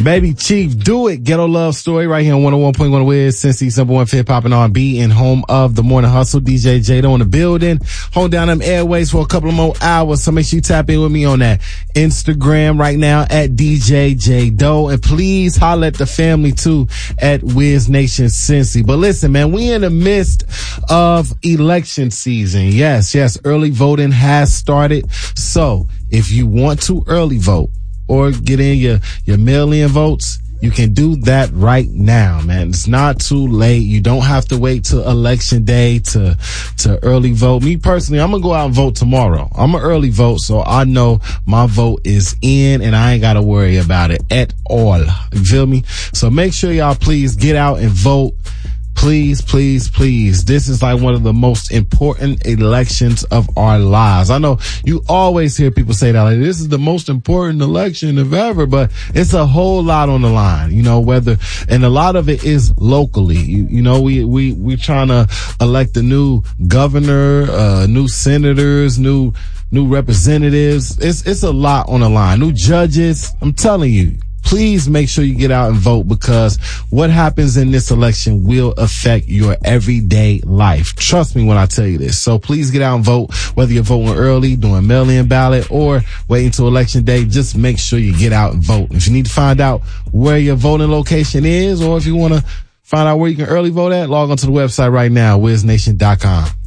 Baby Chief, do it. Ghetto Love Story right here on 101.1 Wiz, Cincy, Simple One, Hip Hop and R&B, and home of the Morning Hustle. DJ Jado in the building. Hold down them airways for a couple of more hours. So make sure you tap in with me on that Instagram right now at DJ Jado. And please holler at the family too at Wiz Nation Cincy. But listen, man, we in the midst of election season. Yes, early voting has started. So if you want to early vote, or get in your mail-in votes, you can do that right now, man. It's not too late. You don't have to wait till election day to early vote. Me personally, I'm gonna go out and vote tomorrow. I'm an early vote, so I know my vote is in and I ain't gotta worry about it at all. You feel me? So make sure y'all please get out and vote. Please, please, please. This is like one of the most important elections of our lives. I know you always hear people say that, like, this is the most important election of ever, but it's a whole lot on the line, you know, and a lot of it is locally. You know, we're trying to elect a new governor, new senators, new representatives. It's a lot on the line. New judges. I'm telling you. Please make sure you get out and vote, because what happens in this election will affect your everyday life. Trust me when I tell you this. So please get out and vote, whether you're voting early, doing mail-in ballot, or waiting until election day. Just make sure you get out and vote. If you need to find out where your voting location is, or if you want to find out where you can early vote at, log on to the website right now, wiznation.com.